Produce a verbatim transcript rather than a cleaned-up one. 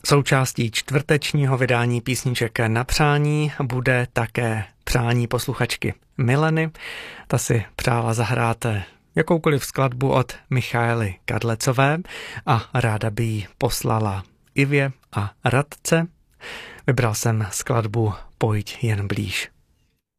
Součástí čtvrtečního vydání písniček na přání bude také přání posluchačky Mileny. Ta si přála zahrát jakoukoliv skladbu od Michaely Kadlecové a ráda by ji poslala Ivě a Radce. Vybral jsem skladbu Pojď jen blíž.